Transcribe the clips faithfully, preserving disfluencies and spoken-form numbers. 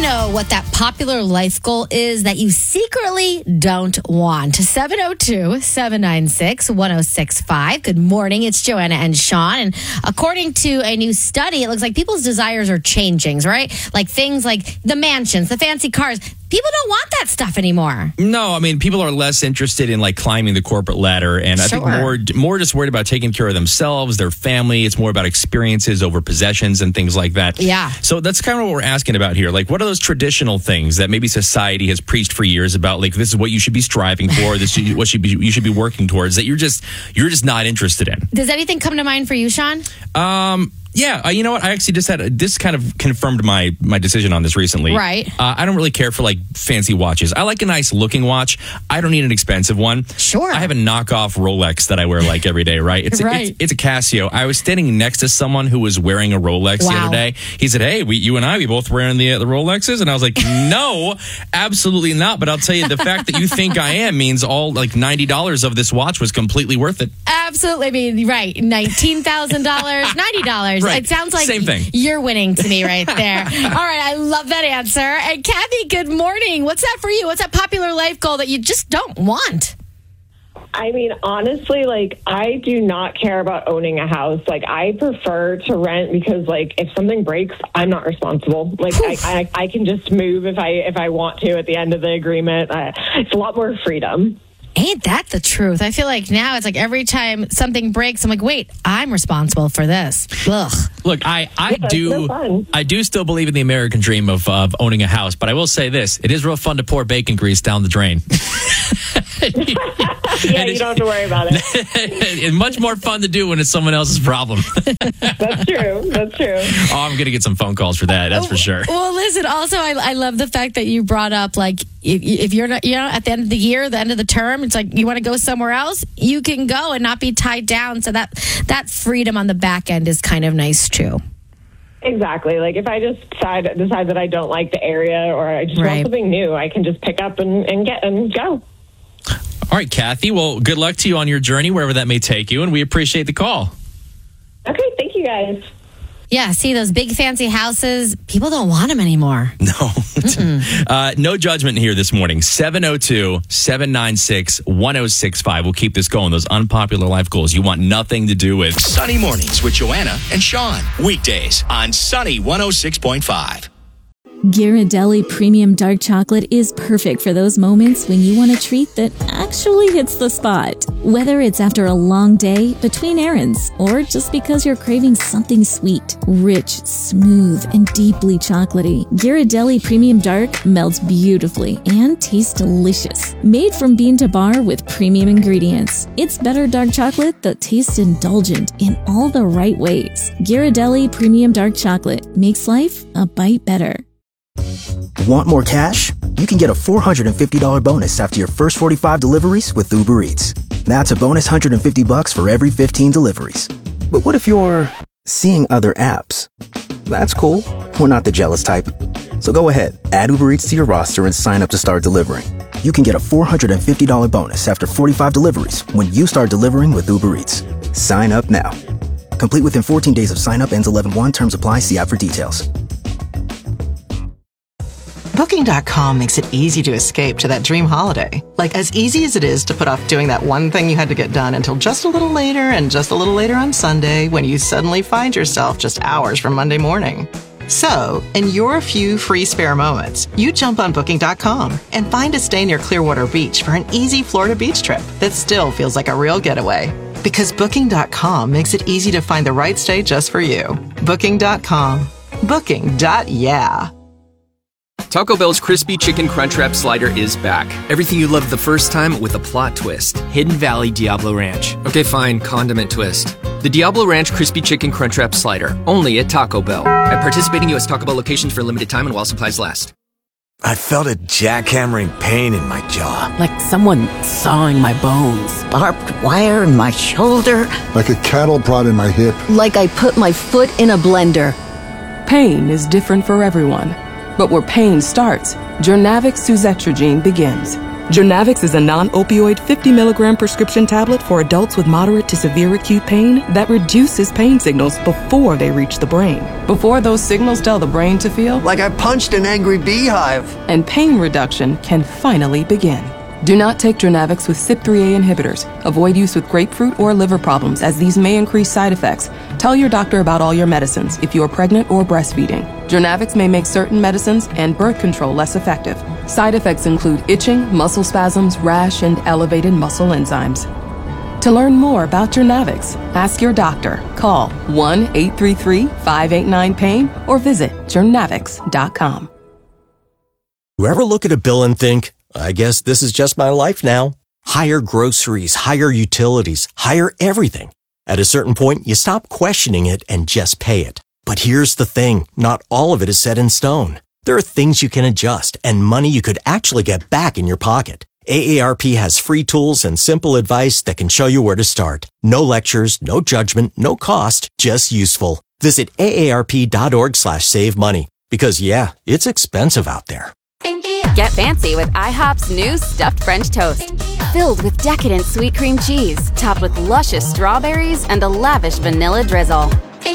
know what that popular life goal is that you secretly don't want? seven oh two, seven nine six, one oh six five. Good morning. It's Joanna and Sean. And according to a new study, it looks like people's desires are changing, right? Like things like the mansions, the fancy cars. People don't want that stuff anymore. No, I mean, people are less interested in like climbing the corporate ladder. And I Sure. think more, more just worried about taking care of themselves, their family. It's more about experiences over possessions and things like that. Yeah. So that's kind of what we're asking about here. Like, what are those traditional things that maybe society has preached for years about? Like, this is what you should be striving for. This is what should be, you should be working towards that you're just, you're just not interested in. Does anything come to mind for you, Sean? Um, Yeah, uh, you know what? I actually just had this kind of confirmed my my decision on this recently. Right. Uh, I don't really care for like fancy watches. I like a nice looking watch. I don't need an expensive one. Sure. I have a knockoff Rolex that I wear like every day. Right. It's Right. it's, it's a Casio. I was standing next to someone who was wearing a Rolex the Wow. other day. He said, "Hey, we, you and I, we both wearing the uh, the Rolexes," and I was like, "No, absolutely not." But I'll tell you, the fact that you think I am means all like ninety dollars of this watch was completely worth it. Absolutely. I mean, right. nineteen thousand dollars, ninety dollars. Right. It sounds like Same thing. You're winning to me right there. All right. I love that answer. And Kathy, good morning. What's that for you? What's that popular life goal that you just don't want? I mean, honestly, like, I do not care about owning a house. Like, I prefer to rent because, like, if something breaks, I'm not responsible. Like, I, I, I can just move if I if I want to at the end of the agreement. Uh, it's a lot more freedom. Ain't that the truth? I feel like now it's like every time something breaks, I'm like, wait, I'm responsible for this. Ugh. Look, I, I Yeah, do no fun. I do still believe in the American dream of, of owning a house, but I will say this. It is real fun to pour bacon grease down the drain. Yeah, you don't have to worry about it. It's much more fun to do when it's someone else's problem. That's true. That's true. Oh, I'm going to get some phone calls for that. That's for sure. Well, listen, also, I, I love the fact that you brought up, like, if, if you're not, you know, at the end of the year, the end of the term, it's like you want to go somewhere else, you can go and not be tied down. So that that freedom on the back end is kind of nice, too. Exactly. Like, if I just decide, decide that I don't like the area or I just Right. want something new, I can just pick up and, and get and go. All right, Kathy. Well, good luck to you on your journey, wherever that may take you, and we appreciate the call. Okay, thank you guys. Yeah, see, those big fancy houses, people don't want them anymore. No. uh, no judgment here this morning. seven oh two, seven nine six, one oh six five. We'll keep this going. Those unpopular life goals you want nothing to do with. Sunny mornings with Joanna and Sean. Weekdays on Sunny one oh six point five. Ghirardelli Premium Dark Chocolate is perfect for those moments when you want a treat that actually hits the spot. Whether it's after a long day, between errands, or just because you're craving something sweet, rich, smooth, and deeply chocolatey, Ghirardelli Premium Dark melts beautifully and tastes delicious. Made from bean to bar with premium ingredients, it's better dark chocolate that tastes indulgent in all the right ways. Ghirardelli Premium Dark Chocolate makes life a bite better. Want more cash? You can get a four hundred fifty dollars bonus after your first forty-five deliveries with Uber Eats. That's a bonus one hundred fifty bucks for every fifteen deliveries. But what if you're seeing other apps? That's cool. We're not the jealous type. So go ahead, add Uber Eats to your roster and sign up to start delivering. You can get a four hundred fifty dollars bonus after forty-five deliveries when you start delivering with Uber Eats. Sign up now. Complete within fourteen days of sign up, ends eleven one. Terms apply. See app for details. Booking dot com makes it easy to escape to that dream holiday. Like as easy as it is to put off doing that one thing you had to get done until just a little later and just a little later on Sunday when you suddenly find yourself just hours from Monday morning. So, in your few free spare moments, you jump on Booking dot com and find a stay near Clearwater Beach for an easy Florida beach trip that still feels like a real getaway. Because Booking dot com makes it easy to find the right stay just for you. Booking dot com. Booking. Yeah. Taco Bell's Crispy Chicken Crunchwrap Slider is back. Everything you loved the first time with a plot twist. Hidden Valley Diablo Ranch. Okay, fine, condiment twist. The Diablo Ranch Crispy Chicken Crunchwrap Slider. Only at Taco Bell. At participating U S Taco Bell locations for a limited time and while supplies last. I felt a jackhammering pain in my jaw. Like someone sawing my bones. Barbed wire in my shoulder. Like a cattle prod in my hip. Like I put my foot in a blender. Pain is different for everyone. But where pain starts, Jurnavix Suzetrigine begins. Journavx is a non-opioid fifty milligram prescription tablet for adults with moderate to severe acute pain that reduces pain signals before they reach the brain. Before those signals tell the brain to feel like I punched an angry beehive. And pain reduction can finally begin. Do not take Journavx with C Y P three A inhibitors. Avoid use with grapefruit or liver problems, as these may increase side effects. Tell your doctor about all your medicines if you are pregnant or breastfeeding. Journavx may make certain medicines and birth control less effective. Side effects include itching, muscle spasms, rash, and elevated muscle enzymes. To learn more about Journavx, ask your doctor. Call one eight three three, five eight nine, pain or visit journavx dot com. You ever look at a bill and think, I guess this is just my life now? Higher groceries, higher utilities, higher everything. At a certain point, you stop questioning it and just pay it. But here's the thing, not all of it is set in stone. There are things you can adjust and money you could actually get back in your pocket. A A R P has free tools and simple advice that can show you where to start. No lectures, no judgment, no cost, just useful. Visit aarp.org slash save money. Because yeah, it's expensive out there. Get fancy with IHOP's new stuffed French toast. Filled with decadent sweet cream cheese, topped with luscious strawberries and a lavish vanilla drizzle.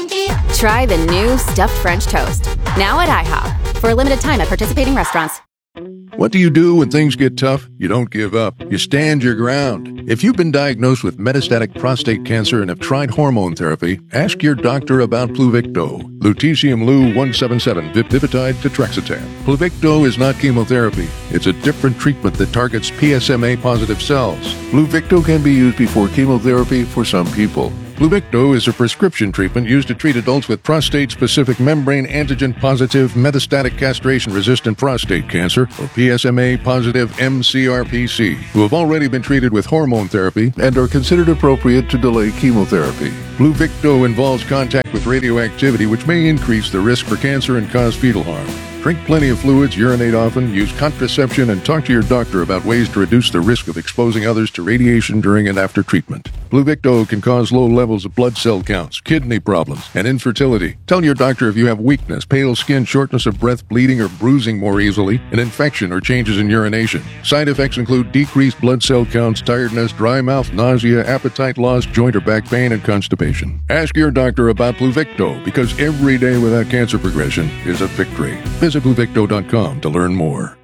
Try the new stuffed French toast. Now at IHOP. For a limited time at participating restaurants. What do you do when things get tough? You don't give up. You stand your ground. If you've been diagnosed with metastatic prostate cancer and have tried hormone therapy, ask your doctor about Pluvicto. Lutetium Lu one seventy-seven, Vipitide, Tetrexatan. Pluvicto is not chemotherapy. It's a different treatment that targets P S M A-positive cells. Pluvicto can be used before chemotherapy for some people. Pluvicto is a prescription treatment used to treat adults with prostate-specific membrane antigen-positive metastatic castration-resistant prostate cancer, or P S M A-positive M C R P C, who have already been treated with hormone therapy and are considered appropriate to delay chemotherapy. Pluvicto involves contact with radioactivity, which may increase the risk for cancer and cause fetal harm. Drink plenty of fluids, urinate often, use contraception, and talk to your doctor about ways to reduce the risk of exposing others to radiation during and after treatment. Pluvicto can cause low levels of blood cell counts, kidney problems, and infertility. Tell your doctor if you have weakness, pale skin, shortness of breath, bleeding or bruising more easily, an infection or changes in urination. Side effects include decreased blood cell counts, tiredness, dry mouth, nausea, appetite loss, joint or back pain, and constipation. Ask your doctor about Pluvicto, because every day without cancer progression is a victory. Visit Pluvicto dot com to learn more.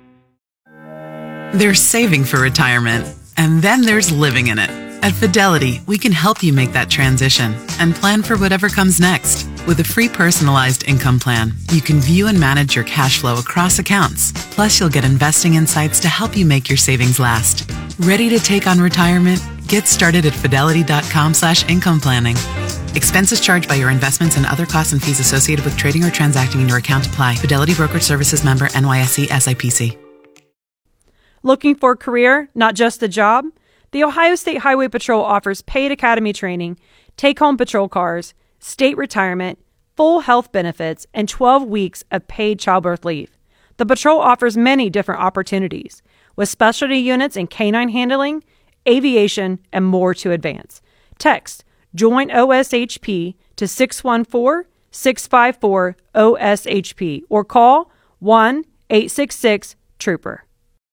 There's saving for retirement, and then there's living in it. At Fidelity, we can help you make that transition and plan for whatever comes next. With a free personalized income plan, you can view and manage your cash flow across accounts. Plus, you'll get investing insights to help you make your savings last. Ready to take on retirement? Get started at fidelity dot com slash income planning. Expenses charged by your investments and other costs and fees associated with trading or transacting in your account apply. Fidelity Brokerage Services member N Y S E S I P C. Looking for a career, not just a job? The Ohio State Highway Patrol offers paid academy training, take-home patrol cars, state retirement, full health benefits, and twelve weeks of paid childbirth leave. The patrol offers many different opportunities, with specialty units in canine handling, aviation, and more to advance. Text Join O S H P to six one four, six five four, O S H P or call one eight six six, Trooper.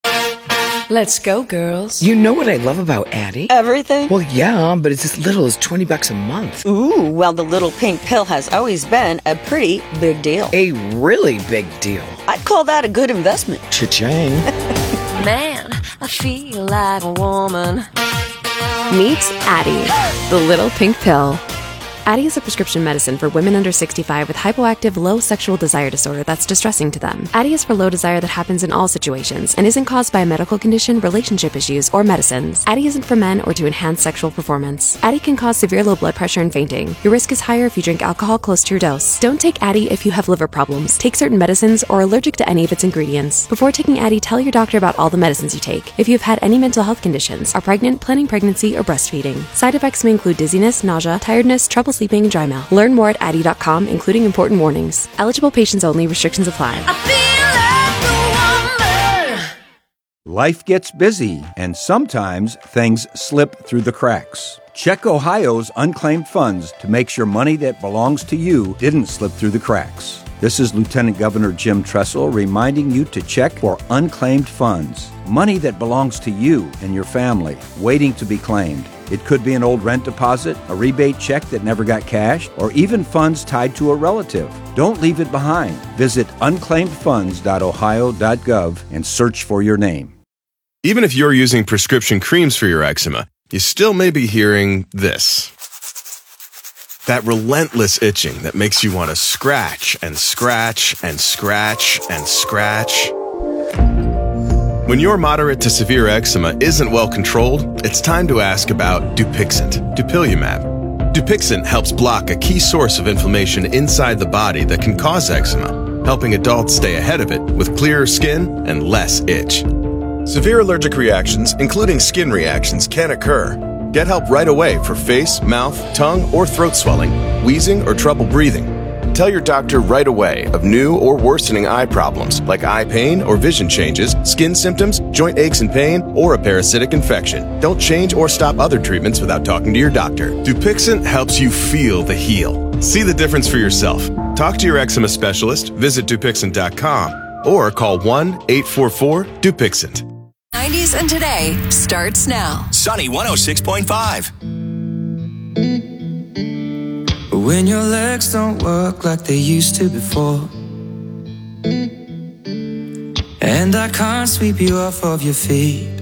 Let's go, girls. You know what I love about Addie? Everything? Well, yeah, but it's as little as twenty bucks a month. Ooh, well, the little pink pill has always been a pretty big deal. A really big deal. I'd call that a good investment. Cha-ching. Man, I feel like a woman. Meet Addie, the little pink pill. Addie is a prescription medicine for women under sixty-five with hypoactive low sexual desire disorder that's distressing to them. Addie is for low desire that happens in all situations and isn't caused by a medical condition, relationship issues, or medicines. Addie isn't for men or to enhance sexual performance. Addie can cause severe low blood pressure and fainting. Your risk is higher if you drink alcohol close to your dose. Don't take Addie if you have liver problems, take certain medicines, or are allergic to any of its ingredients. Before taking Addie, tell your doctor about all the medicines you take. If you've had any mental health conditions, are pregnant, planning pregnancy, or breastfeeding. Side effects may include dizziness, nausea, tiredness, trouble sleeping, and dry mouth. Learn more at addie dot com, including important warnings. Eligible patients only. Restrictions apply. Life gets busy, and sometimes things slip through the cracks. Check Ohio's unclaimed funds to make sure money that belongs to you didn't slip through the cracks. This is Lieutenant Governor Jim Tressel reminding you to check for unclaimed funds, money that belongs to you and your family, waiting to be claimed. It could be an old rent deposit, a rebate check that never got cashed, or even funds tied to a relative. Don't leave it behind. Visit unclaimed funds dot ohio dot gov and search for your name. Even if you're using prescription creams for your eczema, you still may be hearing this. That relentless itching that makes you want to scratch and scratch and scratch and scratch. When your moderate to severe eczema isn't well controlled, it's time to ask about Dupixent, dupilumab. Dupixent helps block a key source of inflammation inside the body that can cause eczema, helping adults stay ahead of it with clearer skin and less itch. Severe allergic reactions, including skin reactions, can occur. Get help right away for face, mouth, tongue, or throat swelling, wheezing, or trouble breathing. Tell your doctor right away of new or worsening eye problems like eye pain or vision changes, skin symptoms, joint aches and pain, or a parasitic infection. Don't change or stop other treatments without talking to your doctor. Dupixent helps you feel the heal. See the difference for yourself. Talk to your eczema specialist, visit Dupixent dot com, or call one eight four four Dupixent. nineties and Today starts now. Sunny one oh six point five. When your legs don't work like they used to before, and I can't sweep you off of your feet,